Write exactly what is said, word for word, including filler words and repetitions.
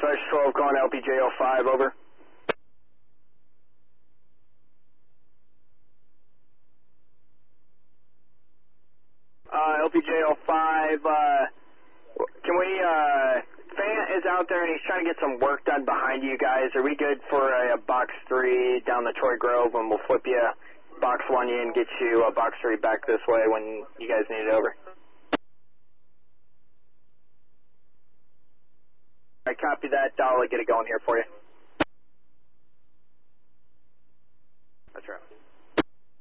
Dispatch twelve calling L P J L five, over. Uh, L P J L five, uh, can we, uh, Fant is out there and he's trying to get some work done behind you guys. Are we good for a, a box three down the Troy Grove, and we'll flip you box one you and get you a box three back this way when you guys need it over? I copy that. I'll get it going here for you.